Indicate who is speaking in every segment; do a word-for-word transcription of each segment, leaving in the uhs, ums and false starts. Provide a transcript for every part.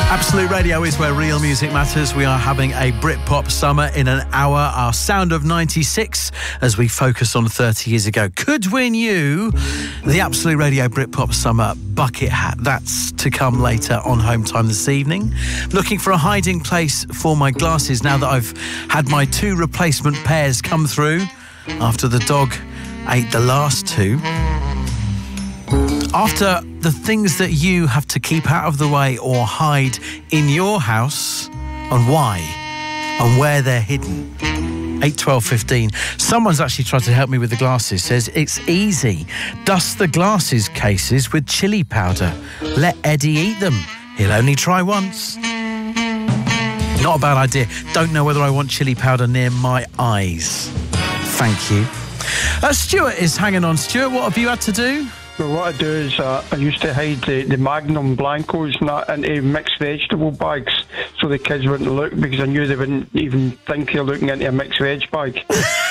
Speaker 1: Absolute Radio is where real music matters. We are having a Britpop summer in an hour. Our Sound of ninety-six as we focus on thirty years ago. Could win you the Absolute Radio Britpop Summer bucket hat. That's to come later on Home Time this evening. Looking for a hiding place for my glasses now that I've had my two replacement pairs come through after the dog ate the last two. After the things that you have to keep out of the way or hide in your house, and why, and where they're hidden. eight, twelve, fifteen. Someone's actually tried to help me with the glasses. Says, it's easy. Dust the glasses cases with chili powder. Let Eddie eat them. He'll only try once. Not a bad idea. Don't know whether I want chili powder near my eyes. Thank you. Uh, Stuart is hanging on. Stuart, what have you had to do?
Speaker 2: Well, what I do is uh, I used to hide the, the Magnum Blancos and that into mixed vegetable bags so the kids wouldn't look, because I knew they wouldn't even think of looking into a mixed veg bag.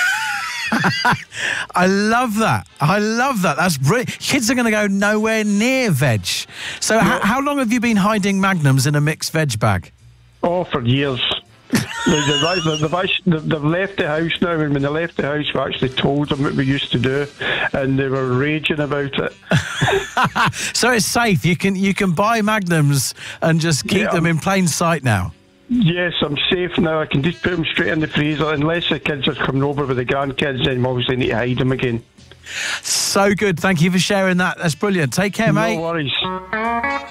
Speaker 1: I love that. I love that. That's brilliant. Kids are going to go nowhere near veg. So
Speaker 2: Yeah.
Speaker 1: h- how long have you been hiding Magnums in a mixed veg bag?
Speaker 2: Oh, for years. They've, they've, they've, they've left the house now, and when they left the house we actually told them what we used to do, and they were raging about it.
Speaker 1: So it's safe. You can you can buy Magnums and just keep
Speaker 2: Yeah.
Speaker 1: them in plain sight now.
Speaker 2: Yes, I'm safe now. I can just put them straight in the freezer, unless the kids are coming over with the grandkids, then we obviously need to hide them again.
Speaker 1: So good. Thank you for sharing that. That's brilliant. Take care, mate.
Speaker 2: No worries.